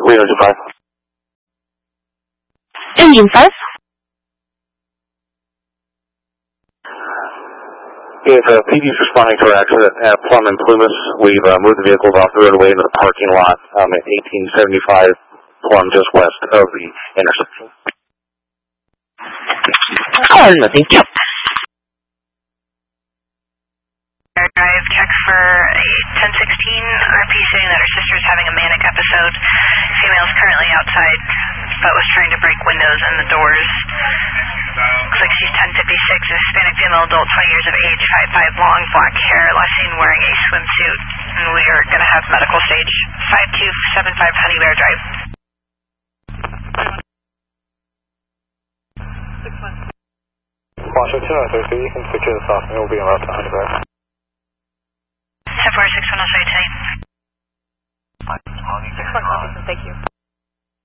Reno 25. Engine 5. If PD's responding to our accident at Plum and Plumas, we've moved the vehicles off the roadway into the parking lot at 1875 Plum, just west of the intersection. Oh, nothing. Yep. Drive check for a 1016 RP saying that her sister is having a manic episode. Female is currently outside, but was trying to break windows and the doors. Looks like she's 1056, a Hispanic female adult, 20 years of age, 5'5", long, black hair, last seen wearing a swimsuit. And we are going to have medical stage 5275 Honey Bear Drive. 6-1. Washoe 203, you can secure this off and we'll be en route to Honey Bear. 10-4, 6-1, I'll show you tonight. 6-1, thank you.